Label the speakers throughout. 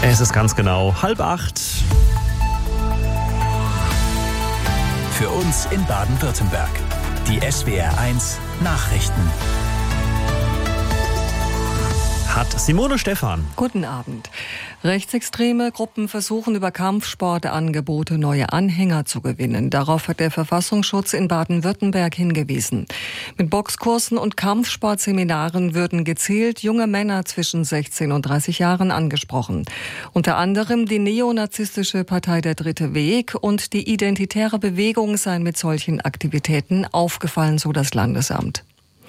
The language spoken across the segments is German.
Speaker 1: Es ist ganz genau 7:30.
Speaker 2: Für uns in Baden-Württemberg. Die SWR1 Nachrichten.
Speaker 1: Hat Simone Stephan.
Speaker 3: Guten Abend. Rechtsextreme Gruppen versuchen über Kampfsportangebote neue Anhänger zu gewinnen. Darauf hat der Verfassungsschutz in Baden-Württemberg hingewiesen. Mit Boxkursen und Kampfsportseminaren würden gezielt junge Männer zwischen 16 und 30 Jahren angesprochen. Unter anderem die neonazistische Partei Der Dritte Weg und die Identitäre Bewegung seien mit solchen Aktivitäten aufgefallen, so das Landesamt.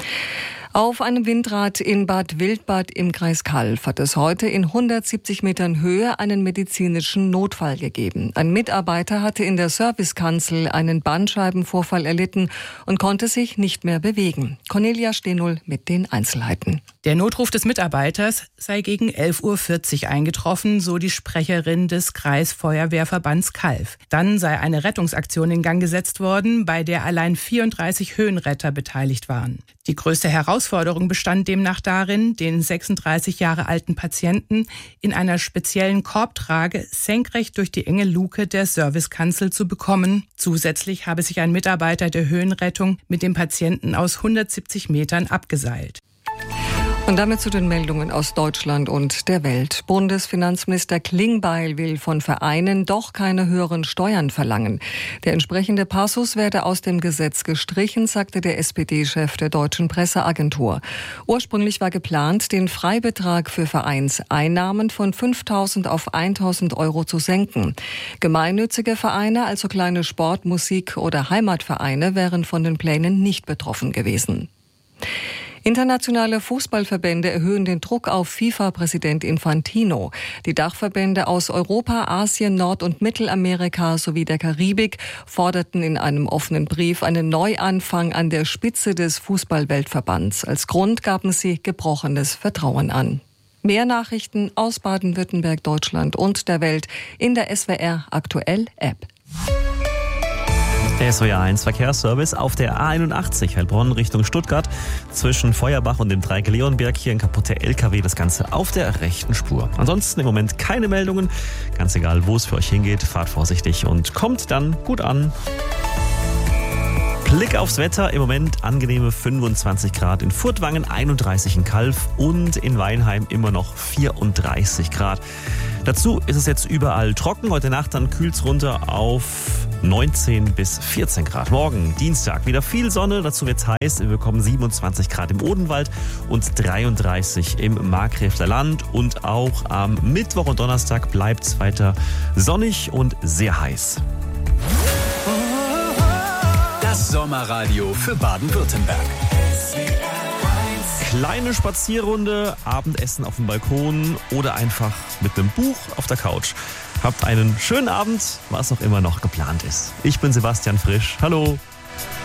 Speaker 3: Auf einem Windrad in Bad Wildbad im Kreis Calw hat es heute in 170 Metern Höhe einen medizinischen Notfall gegeben. Ein Mitarbeiter hatte in der Servicekanzel einen Bandscheibenvorfall erlitten und konnte sich nicht mehr bewegen. Cornelia Stehnull mit den Einzelheiten.
Speaker 4: Der Notruf des Mitarbeiters sei gegen 11:40 Uhr eingetroffen, so die Sprecherin des Kreisfeuerwehrverbands Calw. Dann sei eine Rettungsaktion in Gang gesetzt worden, bei der allein 34 Höhenretter beteiligt waren. Die größte Herausforderung bestand demnach darin, den 36 Jahre alten Patienten in einer speziellen Korbtrage senkrecht durch die enge Luke der Servicekanzel zu bekommen. Zusätzlich habe sich ein Mitarbeiter der Höhenrettung mit dem Patienten aus 170 Metern abgeseilt.
Speaker 3: Und damit zu den Meldungen aus Deutschland und der Welt. Bundesfinanzminister Klingbeil will von Vereinen doch keine höheren Steuern verlangen. Der entsprechende Passus werde aus dem Gesetz gestrichen, sagte der SPD-Chef der Deutschen Presseagentur. Ursprünglich war geplant, den Freibetrag für Vereinseinnahmen von 5.000 auf 1.000 Euro zu senken. Gemeinnützige Vereine, also kleine Sport-, Musik- oder Heimatvereine, wären von den Plänen nicht betroffen gewesen. Internationale Fußballverbände erhöhen den Druck auf FIFA-Präsident Infantino. Die Dachverbände aus Europa, Asien, Nord- und Mittelamerika sowie der Karibik forderten in einem offenen Brief einen Neuanfang an der Spitze des Fußball-Weltverbands. Als Grund gaben sie gebrochenes Vertrauen an. Mehr Nachrichten aus Baden-Württemberg, Deutschland und der Welt in der SWR Aktuell App.
Speaker 1: Der SWR1 Verkehrsservice auf der A81 Heilbronn Richtung Stuttgart zwischen Feuerbach und dem Dreieck Leonberg. Hier ein kaputter LKW, das Ganze auf der rechten Spur. Ansonsten im Moment keine Meldungen. Ganz egal, wo es für euch hingeht, fahrt vorsichtig und kommt dann gut an. Blick aufs Wetter, im Moment angenehme 25 Grad in Furtwangen, 31 in Calw und in Weinheim immer noch 34 Grad. Dazu ist es jetzt überall trocken. Heute Nacht dann kühlt es runter auf 19 bis 14 Grad. Morgen, Dienstag, wieder viel Sonne. Dazu wird es heiß. Wir bekommen 27 Grad im Odenwald und 33 im Markgräfler Land. Und auch am Mittwoch und Donnerstag bleibt es weiter sonnig und sehr heiß.
Speaker 2: Das Sommerradio für Baden-Württemberg.
Speaker 1: Kleine Spazierrunde, Abendessen auf dem Balkon oder einfach mit einem Buch auf der Couch. Habt einen schönen Abend, was auch immer noch geplant ist. Ich bin Sebastian Frisch. Hallo.